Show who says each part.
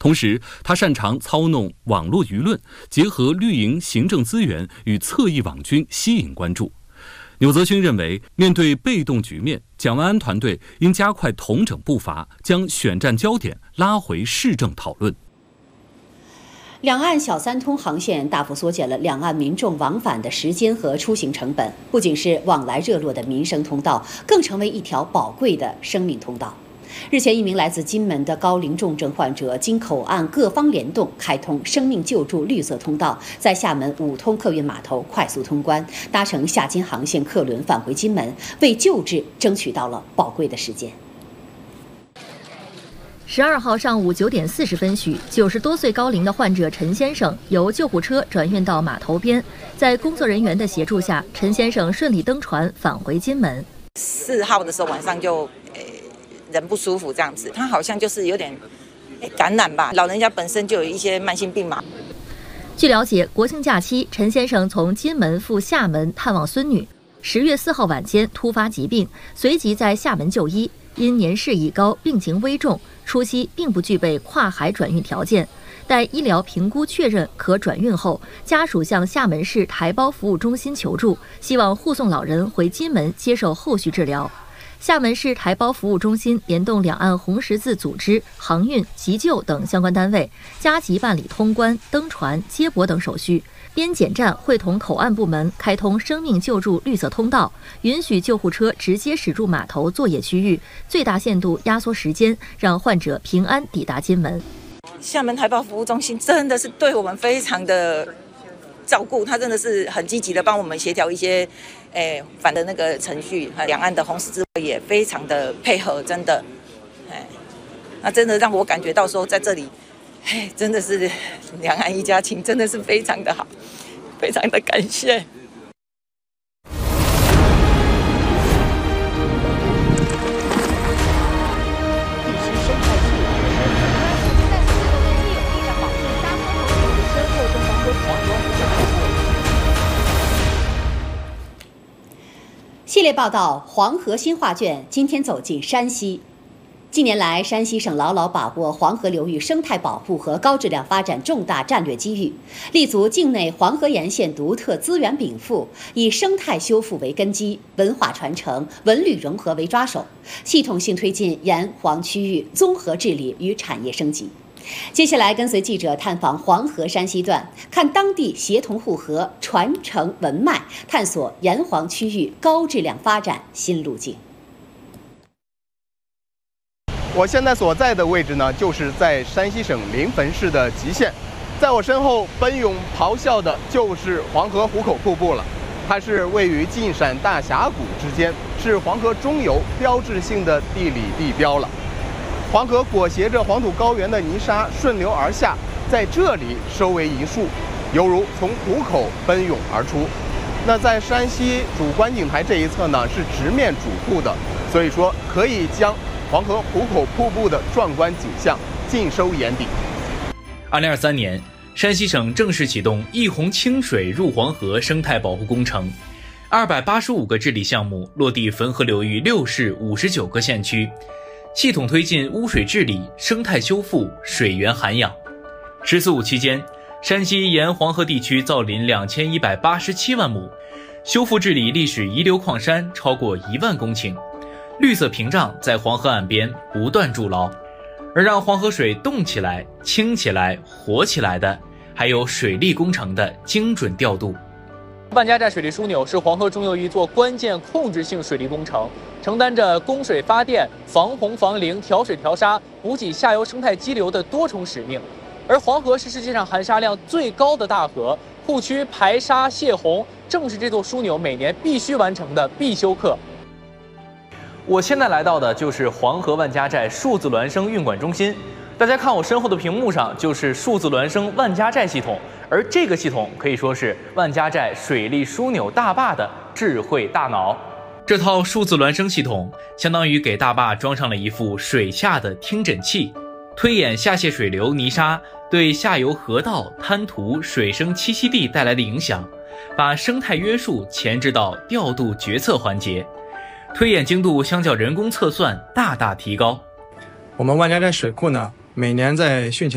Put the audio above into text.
Speaker 1: 同时，他擅长操弄网络舆论，结合绿营行政资源与侧翼网军，吸引关注。钮泽勋认为，面对被动局面，蒋万安团队应加快统整步伐，将选战焦点拉回市政讨论。
Speaker 2: 两岸小三通航线大幅缩减了两岸民众往返的时间和出行成本，不仅是往来热络的民生通道，更成为一条宝贵的生命通道。日前，一名来自金门的高龄重症患者经口岸各方联动，开通生命救助绿色通道，在厦门五通客运码头快速通关，搭乘厦金航线客轮返回金门，为救治争取到了宝贵的时间。
Speaker 3: 12号上午9点40分许，90多岁高龄的患者陈先生由救护车转运到码头边，在工作人员的协助下，陈先生顺利登船返回金门。
Speaker 4: 4号的时候晚上就人不舒服这样子，他好像就是有点感染吧，老人家本身就有一些慢性病嘛。
Speaker 3: 据了解，国庆假期，陈先生从金门赴厦门探望孙女，10月4号晚间突发疾病，随即在厦门就医，因年事已高，病情危重，初期并不具备跨海转运条件。待医疗评估确认可转运后，家属向厦门市台胞服务中心求助，希望护送老人回金门接受后续治疗。厦门市台胞服务中心联动两岸红十字组织、航运、急救等相关单位，加急办理通关、登船、接驳等手续。边检站会同口岸部门开通生命救助绿色通道，允许救护车直接驶入码头作业区域，最大限度压缩时间，让患者平安抵达金门。
Speaker 4: 厦门台胞服务中心真的是对我们非常的照顾，他真的是很积极的帮我们协调一些反的那个程序，两岸的红十字会也非常的配合，真的，那真的让我感觉到说在这里，真的是两岸一家亲，真的是非常的好，非常的感谢。
Speaker 2: 系列报道《黄河新画卷》今天走进山西。近年来，山西省牢牢把握黄河流域生态保护和高质量发展重大战略机遇，立足境内黄河沿线独特资源禀赋，以生态修复为根基，文化传承、文旅融合为抓手，系统性推进沿黄区域综合治理与产业升级。接下来，跟随记者探访黄河山西段，看当地协同互合、传承文脉，探索沿黄区域高质量发展新路径。
Speaker 5: 我现在所在的位置呢，就是在山西省临汾市的极限，在我身后奔涌咆哮的就是黄河壶口瀑布了。它是位于晋陕大峡谷之间，是黄河中游标志性的地理地标了。黄河裹挟着黄土高原的泥沙顺流而下，在这里收为一束，犹如从壶口奔涌而出。那在山西主观景台这一侧呢，是直面主瀑的，所以说可以将黄河壶口瀑布的壮观景象尽收眼底。
Speaker 6: 2023年，山西省正式启动一洪清水入黄河生态保护工程，285个治理项目落地汾河流域6市59个县区，系统推进污水治理、生态修复、水源涵养。“14五”期间，山西沿黄河地区造林2187万亩，修复治理历史遗留矿山超过1万公顷，绿色屏障在黄河岸边不断筑牢。而让黄河水动起来、清起来、活起来的，还有水利工程的精准调度。
Speaker 7: 万家寨水利枢纽是黄河中游一座关键控制性水利工程，承担着供水发电、防洪防凌、调水调沙、补给下游生态激流的多重使命。而黄河是世界上含沙量最高的大河，护区排沙泄洪正是这座枢纽每年必须完成的必修课。我现在来到的就是黄河万家寨数字孪生运管中心，大家看我身后的屏幕上就是数字孪生万家寨系统，而这个系统可以说是万家寨水利枢纽大坝的智慧大脑。这套数字孪生系统相当于给大坝装上了一副水下的听诊器，推演下泄水流泥沙对下游河道、滩涂、水生栖息地带来的影响，把生态约束前置到调度决策环节，推演精度相较人工测算大大提高。
Speaker 8: 我们万家寨水库呢，每年在汛情